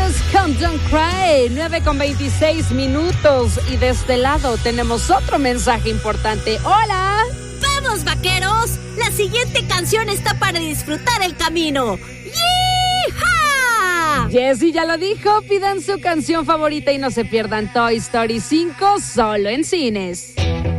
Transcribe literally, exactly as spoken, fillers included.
Vaqueros con Don't Cry, nueve con veintiséis minutos. Y de este lado tenemos otro mensaje importante. ¡Hola! ¡Vamos, vaqueros! La siguiente canción está para disfrutar el camino. ¡Yee-ha! Jessie ya lo dijo, pidan su canción favorita y no se pierdan Toy Story cinco solo en cines.